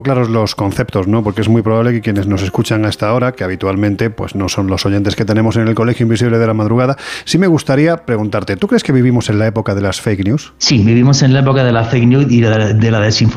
Claros los conceptos, ¿no? Porque es muy probable que quienes nos escuchan a esta hora, que habitualmente pues no son los oyentes que tenemos en el Colegio Invisible de la Madrugada, sí me gustaría preguntarte, ¿tú crees que vivimos en la época de las fake news? Sí, vivimos en la época de la fake news y de la desinformación.